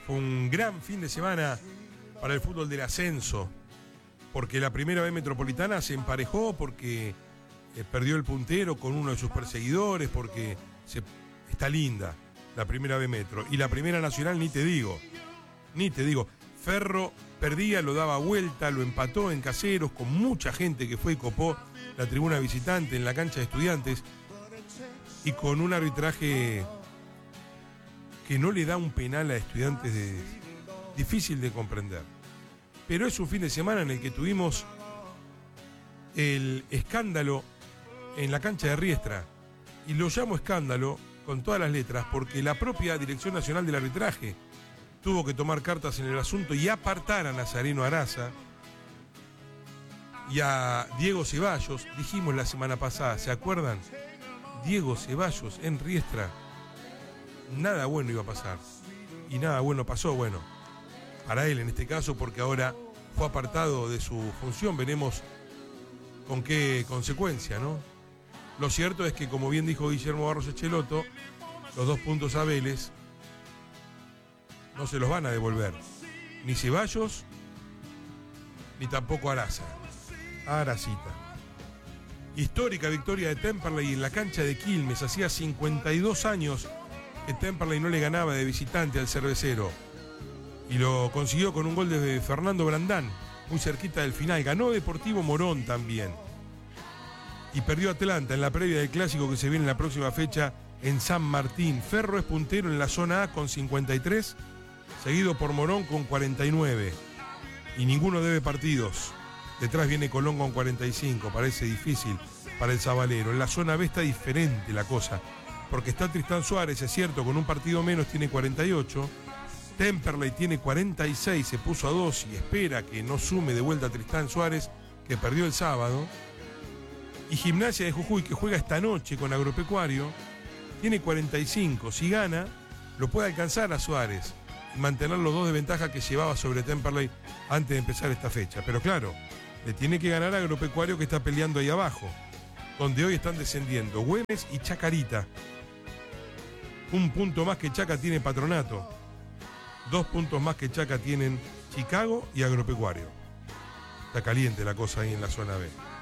Fue un gran fin de semana para el fútbol del ascenso, porque la primera B Metropolitana se emparejó, porque perdió el puntero con uno de sus perseguidores, porque está linda la primera B Metro. Y la primera Nacional ni te digo. Ferro perdía, lo daba vuelta, lo empató en Caseros, con mucha gente que fue y copó la tribuna visitante en la cancha de Estudiantes, y con un arbitraje que no le da un penal a Estudiantes difícil de comprender. Pero es un fin de semana en el que tuvimos el escándalo en la cancha de Riestra, y lo llamo escándalo con todas las letras porque la propia Dirección Nacional del Arbitraje tuvo que tomar cartas en el asunto y apartar a Nazareno Araza y a Diego Ceballos. Dijimos la semana pasada, ¿se acuerdan? Diego Ceballos en Riestra, nada bueno iba a pasar, y nada bueno pasó, bueno, para él en este caso, porque ahora fue apartado de su función. Veremos con qué consecuencia, ¿no? Lo cierto es que, como bien dijo Guillermo Barros Echeloto, los 2 puntos a Vélez no se los van a devolver, ni Ceballos, ni tampoco Araza. Aracita. Histórica victoria de Temperley en la cancha de Quilmes. Hacía 52 años que Temperley no le ganaba de visitante al Cervecero, y lo consiguió con un gol de Fernando Brandán, muy cerquita del final. Ganó Deportivo Morón también, y perdió Atlanta en la previa del clásico que se viene en la próxima fecha en San Martín. Ferro es puntero en la zona A con 53, seguido por Morón con 49, y ninguno debe partidos. Detrás viene Colón con 45, parece difícil para el Sabalero. En la zona B está diferente la cosa, porque está Tristán Suárez, es cierto, con un partido menos, tiene 48. Temperley tiene 46, se puso a 2 y espera que no sume de vuelta a Tristán Suárez, que perdió el sábado. Y Gimnasia de Jujuy, que juega esta noche con Agropecuario, tiene 45. Si gana, lo puede alcanzar a Suárez y mantener los 2 de ventaja que llevaba sobre Temperley antes de empezar esta fecha. Pero claro, le tiene que ganar a Agropecuario, que está peleando ahí abajo, donde hoy están descendiendo Güemes y Chacarita. 1 punto más que Chaca tiene Patronato. 2 puntos más que Chaca tienen Chicago y Agropecuario. Está caliente la cosa ahí en la zona B.